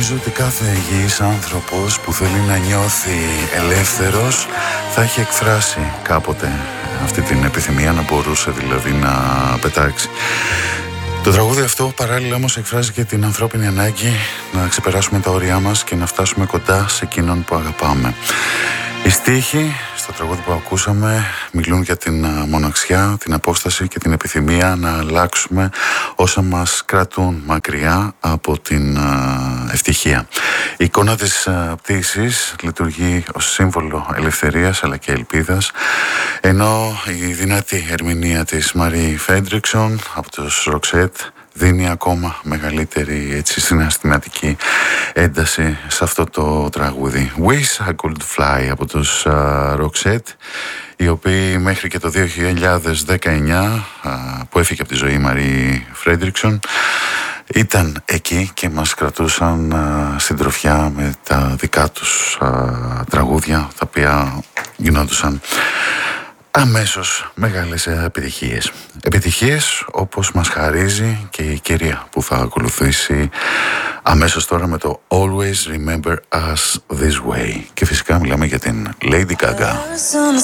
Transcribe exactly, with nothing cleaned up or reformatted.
Νομίζω ότι κάθε υγιής άνθρωπος που θέλει να νιώθει ελεύθερος θα έχει εκφράσει κάποτε αυτή την επιθυμία, να μπορούσε δηλαδή να πετάξει. Το τραγούδι αυτό παράλληλα όμως εκφράζει και την ανθρώπινη ανάγκη να ξεπεράσουμε τα όρια μας και να φτάσουμε κοντά σε εκείνον που αγαπάμε. Οι στίχοι στο τραγούδι που ακούσαμε μιλούν για την μοναξιά, την απόσταση και την επιθυμία να αλλάξουμε όσα μας κρατούν μακριά από την ευτυχία. Η εικόνα της πτήσης λειτουργεί ως σύμβολο ελευθερίας αλλά και ελπίδας, ενώ η δυνατή ερμηνεία της Μαρί Φέντριξον από τους Ροξέτ δίνει ακόμα μεγαλύτερη έτσι συναισθηματική ένταση σε αυτό το τραγούδι. Wish I Could Fly από τους Ροξέτ, uh, οι οποίοι μέχρι και το δύο χιλιάδες δεκαεννιά uh, που έφυγε από τη ζωή η Μαρί Φρέντριξον ήταν εκεί και μας κρατούσαν uh, συντροφιά με τα δικά τους uh, τραγούδια, τα οποία γινόντουσαν αμέσως μεγάλες επιτυχίες. Επιτυχίες όπως μας χαρίζει και η κυρία που θα ακολουθήσει αμέσως τώρα με το Always Remember Us This Way. Και φυσικά μιλάμε για την Lady Gaga.